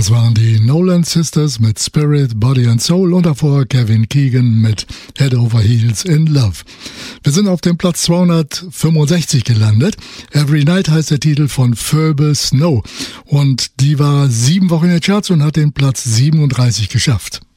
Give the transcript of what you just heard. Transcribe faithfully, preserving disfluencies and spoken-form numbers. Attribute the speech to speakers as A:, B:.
A: Das waren die Nolan Sisters mit Spirit, Body and Soul und davor Kevin Keegan mit Head Over Heels in Love. Wir sind auf dem Platz zweihundertfünfundsechzig gelandet. Every Night heißt der Titel von Phoebe Snow und die war sieben Wochen in den Charts und hat den Platz siebenunddreißig geschafft.